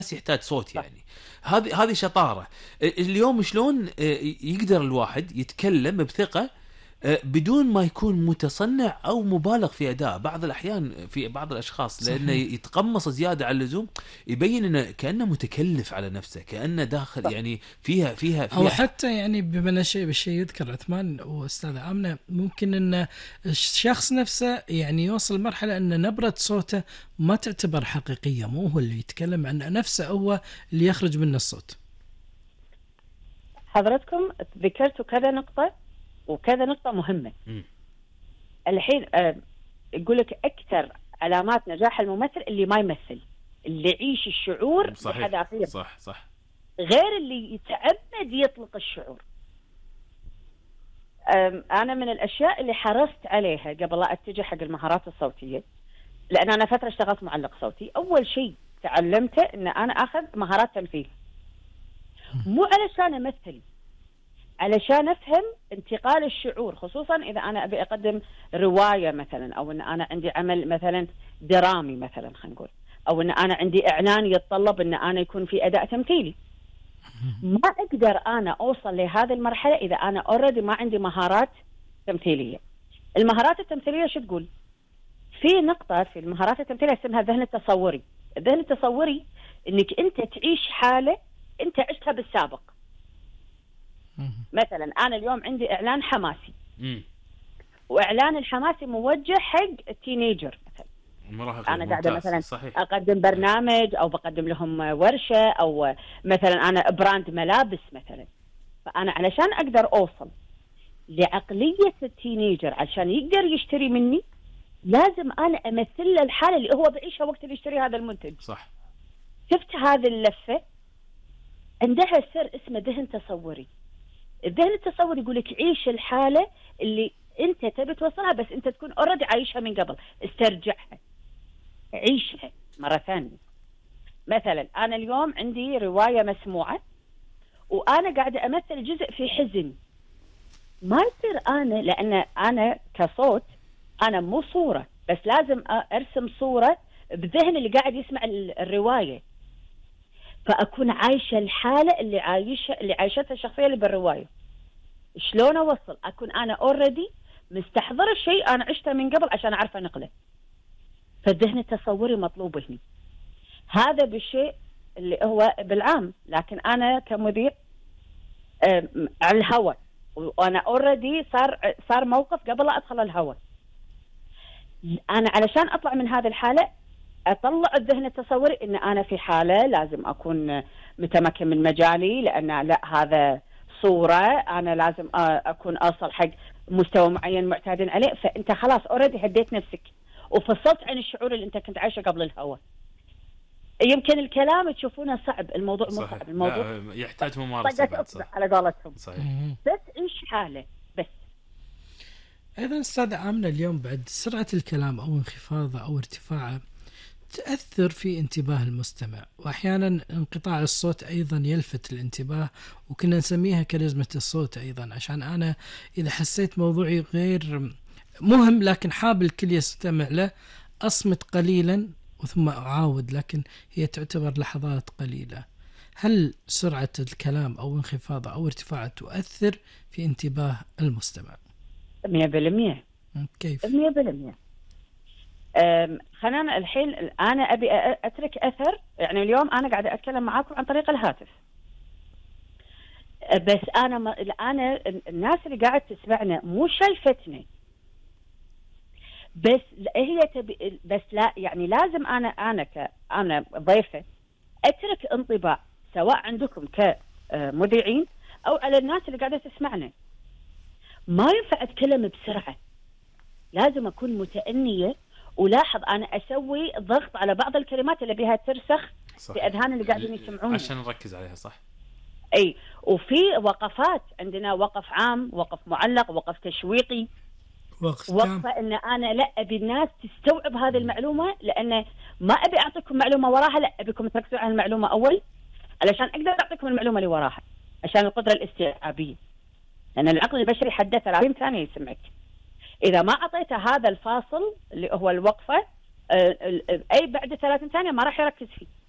يحتاج صوت يعني. هذه شطارة. اليوم شلون يقدر الواحد يتكلم بثقة بدون ما يكون متصنع او مبالغ في اداء. بعض الاحيان في بعض الاشخاص لانه صحيح. يتقمص زياده عن اللزوم، يبين انه كانه متكلف على نفسه، كانه داخل يعني أو فيها حتى يعني بما شيء بالشيء يذكر عثمان وأستاذ آمنة، ممكن أن الشخص نفسه يعني يوصل مرحلة أن نبرة صوته ما تعتبر حقيقية، مو هو اللي يتكلم عن نفسه، هو اللي يخرج منه الصوت. حضرتكم ذكرتوا كذا نقطة وكذا نقطة مهمة. الحين يقول لك أكثر علامات نجاح الممثل اللي ما يمثل، اللي يعيش الشعور بحذافيره، صح غير اللي يتعمد يطلق الشعور. أنا من الأشياء اللي حرصت عليها قبل لا أتجه حق المهارات الصوتية، لأن أنا فترة اشتغلت معلق صوتي، أول شيء تعلمته أن أنا أخذ مهارات تمثيل، مو علشان أمثل، علشان أفهم انتقال الشعور، خصوصا إذا أنا أبي أقدم رواية مثلا، أو أن أنا عندي عمل مثلا درامي مثلا خلينا نقول، أو أن أنا عندي إعلان يتطلب أن أنا يكون في أداء تمثيلي. ما أقدر أنا أوصل لهذه المرحلة إذا أنا أوريدي ما عندي مهارات تمثيلية. المهارات التمثيلية شو تقول؟ في نقطة في المهارات التمثيلية اسمها الذهن التصوري. الذهن التصوري إنك أنت تعيش حالة أنت عشتها بالسابق. مثلا أنا اليوم عندي إعلان حماسي، وإعلان الحماسي موجه حق التينيجر مثلا، أنا قاعدة مثلا صحيح. أقدم برنامج أو بقدم لهم ورشة، أو مثلا أنا براند ملابس مثلا. فأنا علشان أقدر أوصل لعقلية التينيجر عشان يقدر يشتري مني، لازم أنا أمثل له الحالة اللي هو بعيشها وقت اللي يشتري هذا المنتج. صح. شفت هذه اللفة؟ عندها سر اسمه ذهن تصوري. الذهن التصوري يقول لك عيش الحالة اللي أنت تبي توصلها، بس أنت تكون أوريدي عايشها من قبل، استرجعها، عيشها مرة ثانية. مثلا أنا اليوم عندي رواية مسموعة وأنا قاعدة أمثل جزء في حزن، ما يصير أنا، لأن أنا كصوت أنا مو صورة، بس لازم أرسم صورة بذهن اللي قاعد يسمع الرواية، فأكون عايشة الحالة اللي عايشتها الشخصية اللي بالرواية. شلون أوصل؟ أكون أنا أوريدي مستحضر الشيء أنا عشته من قبل عشان أعرف أنقله. فالذهن التصوري مطلوب هنا. هذا بالشيء اللي هو بالعام، لكن أنا كمذيع على الهواء، وأنا أوريدي صار موقف قبل لا أدخل الهواء، أنا علشان أطلع من هذه الحالة أطلع الذهن التصوري إن أنا في حالة لازم أكون متمكن من مجالي، لأن لا هذا صورة، أنا لازم أكون أوصل حق مستوى معين معتادين عليه. فأنت خلاص أوريدي هديت نفسك وفصلت عن الشعور اللي أنت كنت عايشه قبل الهواء. يمكن الكلام تشوفونه صعب، الموضوع مو صعب، الموضوع يحتاج ممارسة بعد. على قولتهم. صحيح. بس عيش حالة بس. أيضا أستاذ آمنة، اليوم بعد سرعة الكلام أو انخفاضه أو ارتفاعه تأثر في انتباه المستمع، وأحيانا انقطاع الصوت أيضا يلفت الانتباه، وكنا نسميها كاريزمة الصوت أيضا. عشان أنا إذا حسيت موضوعي غير مهم لكن حاب الكل يستمع له، أصمت قليلا وثم أعاود، لكن هي تعتبر لحظات قليلة. هل سرعة الكلام أو انخفاضه أو ارتفاعه تؤثر في انتباه المستمع؟ 100%. كيف؟ 100%. خلينا الحين أنا أبي أترك أثر. يعني اليوم أنا قاعدة أتكلم معاكم عن طريق الهاتف، بس أنا الناس اللي قاعدة تسمعنا مو شايفتنا، بس هي تبي، بس لا يعني لازم أنا ضيفة أترك انطباع، سواء عندكم كمذيعين أو على الناس اللي قاعدة تسمعنا. ما ينفع أتكلم بسرعة، لازم أكون متأنية، ولاحظ أنا أسوي ضغط على بعض الكلمات اللي بها ترسخ في أذهان اللي قاعدين يسمعون عشان نركز عليها. صح. أي. وفي وقفات عندنا، وقف عام، وقف معلق، وقف تشويقي، وقفة إن أنا لا أبي الناس تستوعب هذه المعلومة، لأن ما أبي أعطيكم معلومة وراها، لا أبيكم تركزوا على المعلومة أول علشان أقدر أعطيكم المعلومة اللي وراها، عشان القدرة الاستيعابية، لأن العقل البشري حده 30 ثانية يسمعك. إذا ما أعطيته هذا الفاصل اللي هو الوقفة، أي بعد 30 ثانية ما راح يركز فيه.